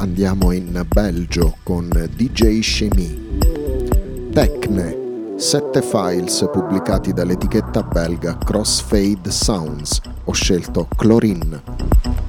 andiamo in Belgio con DJ Chemie. Techne, 7 files pubblicati dall'etichetta belga Crossfade Sounds. Ho scelto Chlorine.